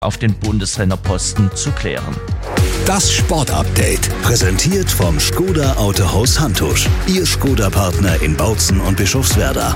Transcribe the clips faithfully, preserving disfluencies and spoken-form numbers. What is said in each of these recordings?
auf den Bundestrainerposten zu klären. Das Sportupdate, präsentiert vom Škoda Autohaus Hantusch. Ihr Škoda-Partner in Bautzen und Bischofswerda.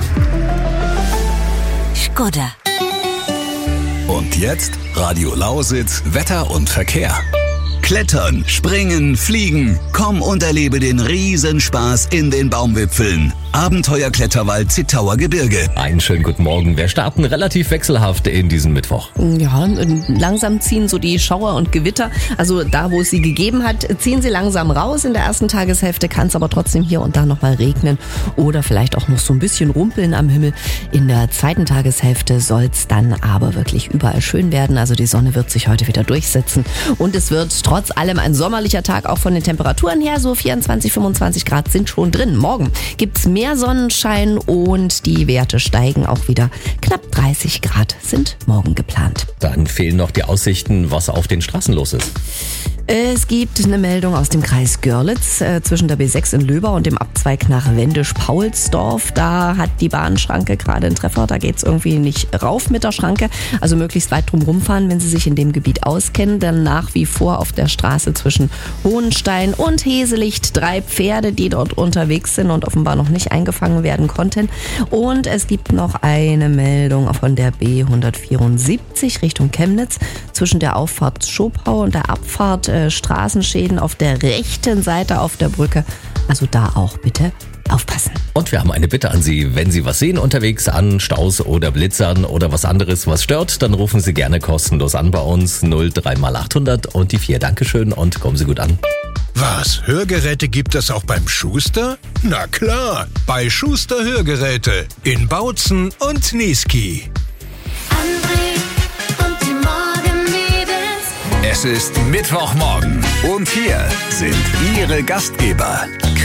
Škoda. Und jetzt Radio Lausitz, Wetter und Verkehr. Klettern, springen, fliegen. Komm und erlebe den Riesenspaß in den Baumwipfeln. Abenteuerkletterwald Zittauer Gebirge. Einen schönen guten Morgen. Wir starten relativ wechselhaft in diesen Mittwoch. Ja, langsam ziehen so die Schauer und Gewitter. Also da, wo es sie gegeben hat, ziehen sie langsam raus. In der ersten Tageshälfte kann es aber trotzdem hier und da nochmal regnen oder vielleicht auch noch so ein bisschen rumpeln am Himmel. In der zweiten Tageshälfte soll es dann aber wirklich überall schön werden. Also die Sonne wird sich heute wieder durchsetzen und es wird trotz allem ein sommerlicher Tag, auch von den Temperaturen her. So vierundzwanzig, fünfundzwanzig Grad sind schon drin. Morgen gibt's mehr Sonnenschein und die Werte steigen auch wieder. Knapp dreißig Grad sind morgen geplant. Dann fehlen noch die Aussichten, was auf den Straßen los ist. Es gibt eine Meldung aus dem Kreis Görlitz äh, zwischen der B sechs in Löber und dem Abzweig nach Wendisch-Paulsdorf. Da hat die Bahnschranke gerade einen Treffer. Da geht's irgendwie nicht rauf mit der Schranke. Also möglichst weit drum rumfahren, wenn Sie sich in dem Gebiet auskennen. Dann nach wie vor auf der Straße zwischen Hohenstein und Heselicht drei Pferde, die dort unterwegs sind und offenbar noch nicht eingefangen werden konnten. Und es gibt noch eine Meldung von der B hundertvierundsiebzig Richtung Chemnitz zwischen der Auffahrt Schopau und der Abfahrt äh, Straßenschäden auf der rechten Seite auf der Brücke. Also da auch bitte aufpassen. Und wir haben eine Bitte an Sie. Wenn Sie was sehen unterwegs an Staus oder Blitzern oder was anderes, was stört, dann rufen Sie gerne kostenlos an bei uns. null drei mal achthundert und die vier. Dankeschön und kommen Sie gut an. Was, Hörgeräte gibt es auch beim Schuster? Na klar, bei Schuster Hörgeräte in Bautzen und Niesky. André und die Morgenmädels. Es ist Mittwochmorgen und hier sind Ihre Gastgeber